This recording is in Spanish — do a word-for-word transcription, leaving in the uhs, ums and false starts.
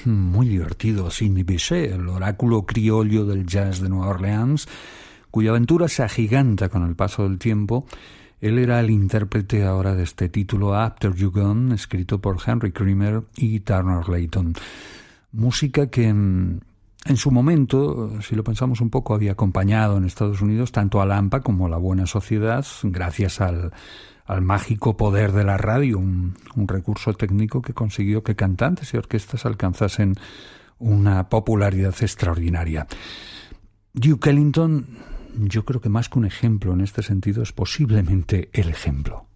muy divertido, Sidney Bechet, el oráculo criollo del jazz de Nueva Orleans, cuya aventura se agiganta con el paso del tiempo. Él era el intérprete ahora de este título, After You Gone, escrito por Henry Creamer y Turner Layton. Música que en, en su momento, si lo pensamos un poco, había acompañado en Estados Unidos tanto a Lampa como a la Buena Sociedad, gracias al, al mágico poder de la radio, un, un recurso técnico que consiguió que cantantes y orquestas alcanzasen una popularidad extraordinaria. Duke Ellington, yo creo que más que un ejemplo en este sentido, es posiblemente el ejemplo.